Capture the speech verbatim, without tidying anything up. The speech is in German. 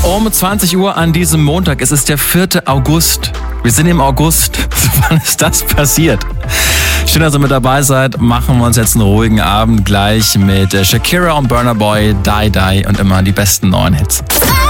Um zwanzig Uhr an diesem Montag. Es ist der vierte August. Wir sind im August. Wann ist das passiert? Schön, dass ihr mit dabei seid. Machen wir uns jetzt einen ruhigen Abend gleich mit Shakira und Burna Boy, Die Die und immer die besten neuen Hits.